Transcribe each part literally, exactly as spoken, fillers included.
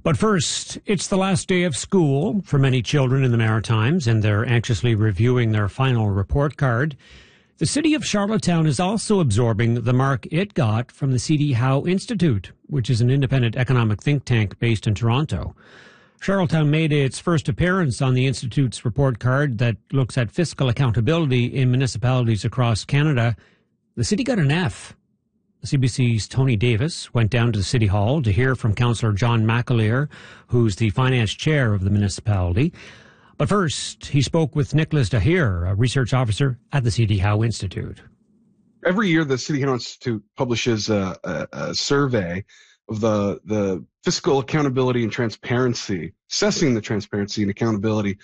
But first, it's the last day of school for many children in the Maritimes, and they're anxiously reviewing their final report card. The city of Charlottetown is also absorbing the mark it got from the C D Howe Institute, which is an independent economic think tank based in Toronto. Charlottetown made its first appearance on the Institute's report card that looks at fiscal accountability in municipalities across Canada. The city got an F. C B C's Tony Davis went down to the City Hall to hear from Councillor John McAleer, who's the finance chair of the municipality. But first, he spoke with Nicholas Dahir, a research officer at the C D Howe Institute. Every year, the City Howe Institute publishes a, a, a survey of the, the fiscal accountability and transparency, assessing the transparency and accountability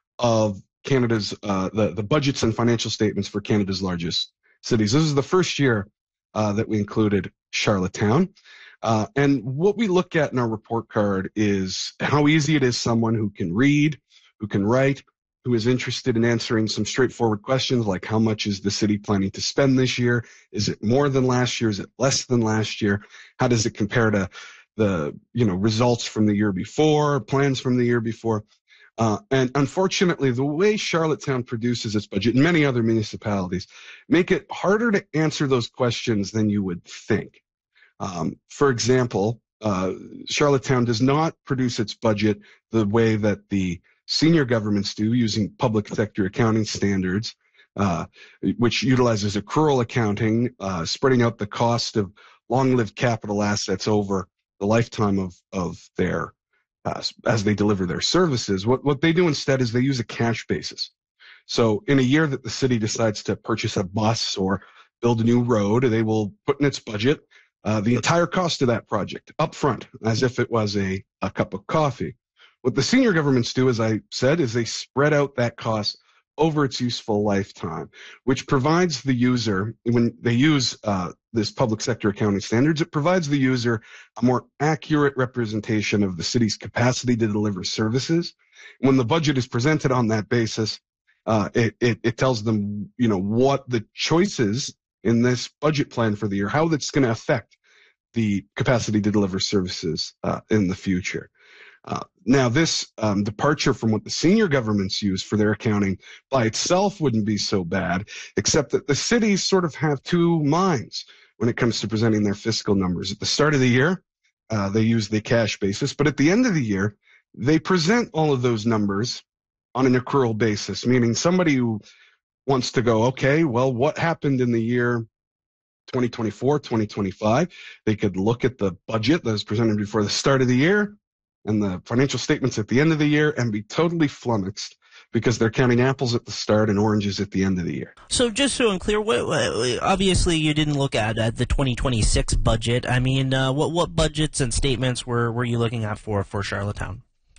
of Canada's, uh, the, the budgets and financial statements for Canada's largest cities. This is the first year Uh, that we included Charlottetown. Uh, and what we look at in our report card is how easy it is someone who can read, who can write, who is interested in answering some straightforward questions like how much is the city planning to spend this year? Is it more than last year? Is it less than last year? How does it compare to the, you know, results from the year before, plans from the year before? Uh, and unfortunately, the way Charlottetown produces its budget and many other municipalities make it harder to answer those questions than you would think. Um, for example, uh, Charlottetown does not produce its budget the way that the senior governments do, using public sector accounting standards, uh, which utilizes accrual accounting, uh, spreading out the cost of long-lived capital assets over the lifetime of, of their Uh, as they deliver their services. What, what they do instead is they use a cash basis. So in a year that the city decides to purchase a bus or build a new road, they will put in its budget uh, the entire cost of that project up front, as if it was a, a cup of coffee. What the senior governments do, as I said, is they spread out that cost over its useful lifetime, which provides the user, when they use uh, this public sector accounting standards, it provides the user a more accurate representation of the city's capacity to deliver services. When the budget is presented on that basis, uh, it, it, it tells them, you know, what the choices in this budget plan for the year, how that's going to affect the capacity to deliver services uh, in the future. Uh, now, this um, departure from what the senior governments use for their accounting by itself wouldn't be so bad, except that the cities sort of have two minds when it comes to presenting their fiscal numbers. At the start of the year, uh, they use the cash basis, but at the end of the year, they present all of those numbers on an accrual basis, meaning somebody who wants to go, okay, well, what happened in the year twenty twenty-four, twenty twenty-five? They could look at the budget that was presented before the start of the year and the financial statements at the end of the year and be totally flummoxed because they're counting apples at the start and oranges at the end of the year. So just so I'm clear, what, what, obviously you didn't look at, at the twenty twenty-six budget. I mean, uh, what what budgets and statements were, were you looking at for, for Charlottetown?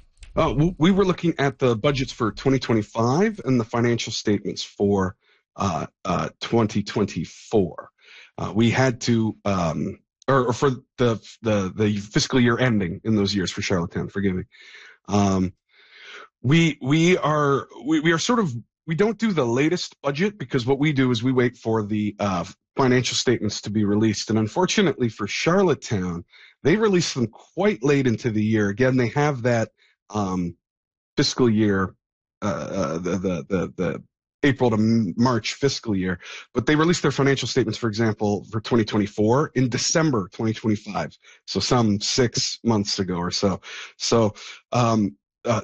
Uh, we were looking at the budgets for twenty twenty-five and the financial statements for uh, uh, twenty twenty-four. Uh, we had to... Um, Or, or for the, the the fiscal year ending in those years for Charlottetown, forgive me. Um, we we are we, we are sort of we don't do the latest budget because what we do is we wait for the uh, financial statements to be released. And unfortunately for Charlottetown, they release them quite late into the year. Again, they have that um, fiscal year, uh, uh, the the the the. April to March fiscal year, but they released their financial statements, for example, for twenty twenty-four in December twenty twenty-five. So some six months ago or so. So um,